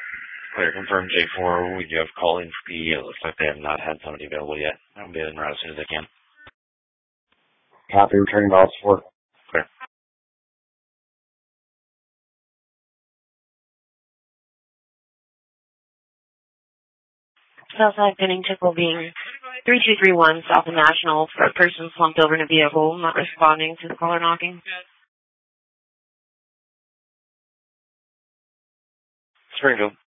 Clear, confirm J4. We do have calling fee. It looks like they have not had somebody available yet. I'll be in route as soon as I can. Copy, returning to support. Clear. Southside Pennington will being 3231 South and National for a person slumped over in a vehicle, not responding to the caller knocking. Springfield.